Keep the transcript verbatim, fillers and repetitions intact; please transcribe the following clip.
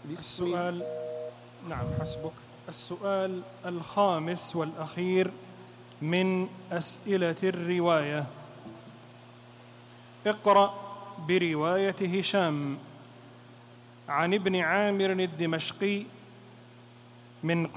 السؤال نعم حسبك. السؤال الخامس والأخير من أسئلة الرواية. اقرأ برواية هشام عن ابن عامر الدمشقي من